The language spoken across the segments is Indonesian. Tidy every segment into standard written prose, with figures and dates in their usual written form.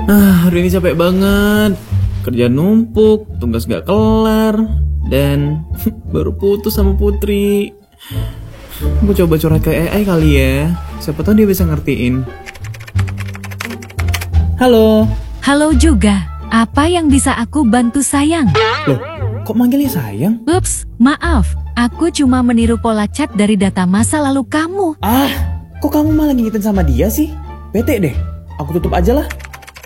Hari ini capek banget. Kerjaan numpuk, tugas gak kelar, dan baru putus sama Putri. Gue coba curhat ke AI kali ya. Siapa tahu dia bisa ngertiin. Halo. Halo juga. Apa yang bisa aku bantu sayang? Loh, kok manggilnya sayang? Ups, maaf. Aku cuma meniru pola chat dari data masa lalu kamu. Kok kamu malah ngingetin sama dia sih? Bete deh. Aku tutup aja lah.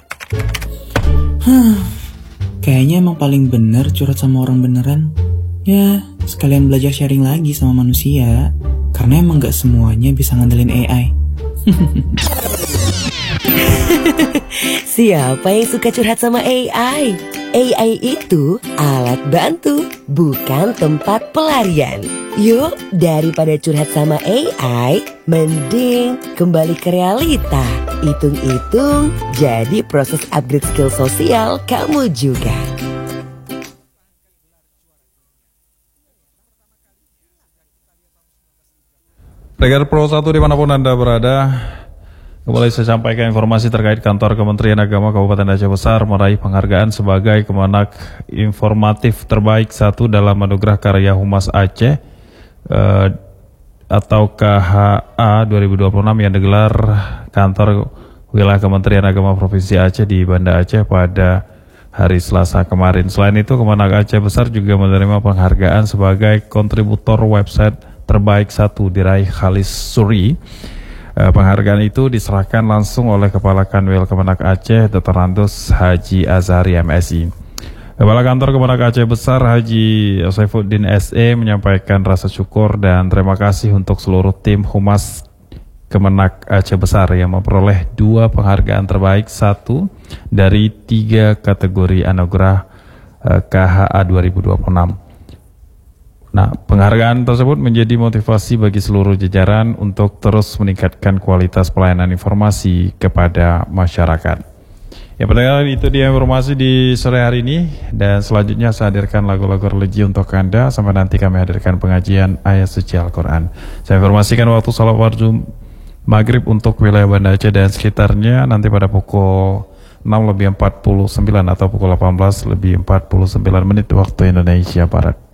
Kayaknya emang paling bener curhat sama orang beneran. Ya, sekalian belajar sharing lagi sama manusia. Karena emang gak semuanya bisa ngandelin AI. Siapa yang suka curhat sama AI? AI itu alat bantu, bukan tempat pelarian. Yuk, daripada curhat sama AI, mending kembali ke realita. Hitung-hitung, jadi proses upgrade skill sosial kamu juga. Pendengar Pro 1 dimanapun Anda berada, kembali saya sampaikan informasi terkait kantor Kementerian Agama Kabupaten Aceh Besar meraih penghargaan sebagai Kemenak Informatif Terbaik 1 dalam Anugerah Karya Humas Aceh atau KHA 2026 yang digelar kantor wilayah Kementerian Agama Provinsi Aceh di Banda Aceh pada hari Selasa kemarin. Selain itu, Kemenak Aceh Besar juga menerima penghargaan sebagai kontributor website terbaik 1 diraih Khalis Suri. Penghargaan itu diserahkan langsung oleh Kepala Kanwil Kemenak Aceh, Dr. Andos Haji Azhari MSI. Kepala Kantor Kemenak Aceh Besar Haji Saifuddin SE menyampaikan rasa syukur dan terima kasih untuk seluruh tim Humas Kemenak Aceh Besar yang memperoleh 2 penghargaan terbaik 1 dari 3 kategori anugerah KHA 2026. Nah, penghargaan tersebut menjadi motivasi bagi seluruh jajaran untuk terus meningkatkan kualitas pelayanan informasi kepada masyarakat. Ya, pendengar, itu dia informasi di sore hari ini, dan selanjutnya saya hadirkan lagu-lagu religi untuk Anda sampai nanti kami hadirkan pengajian ayat suci Al-Quran. Saya informasikan waktu salat fardu maghrib untuk wilayah Banda Aceh dan sekitarnya nanti pada pukul 6:49 atau pukul 18:49 waktu Indonesia Barat.